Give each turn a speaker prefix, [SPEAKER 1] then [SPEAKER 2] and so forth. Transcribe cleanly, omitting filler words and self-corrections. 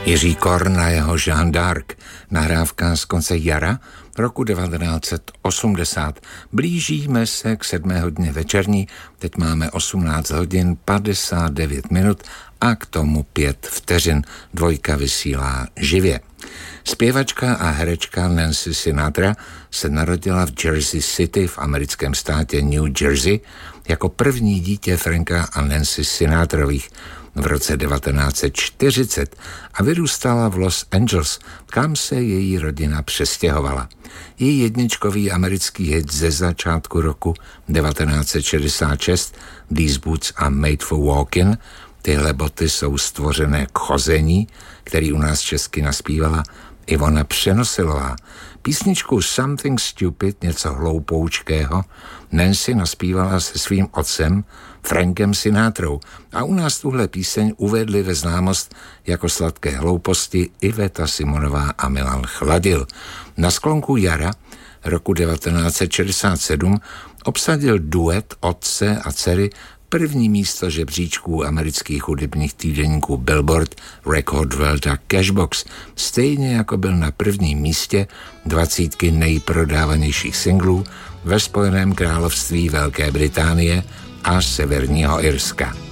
[SPEAKER 1] Jiří Korn a jeho Jeanne d'Arc, nahrávka z konce jara roku 1980. Blížíme se k 7. hodině večerní, teď máme 18 hodin 59 minut a k tomu 5 vteřin. Dvojka vysílá živě. Zpěvačka a herečka Nancy Sinatra se narodila v Jersey City v americkém státě New Jersey jako první dítě Franka a Nancy Sinatrových v roce 1940 a vyrůstala v Los Angeles, kam se její rodina přestěhovala. Její jedničkový americký hit ze začátku roku 1966 These Boots are made for walking, tyhle boty jsou stvořené k chození, který u nás česky naspívala Ivona Přenosilová. Písničku Something Stupid, něco hloupoučkého, Nancy naspívala se svým otcem Frankem Sinatrou a u nás tuhle píseň uvedli ve známost jako Sladké hlouposti Iveta Simonová a Milan Chladil. Na sklonku jara roku 1967 obsadil duet otce a dcery první místo žebříčků amerických hudebních týdeníků Billboard, Record World a Cashbox, stejně jako byl na prvním místě 20 nejprodávanějších singlů ve Spojeném království Velké Británie a Severního Irska.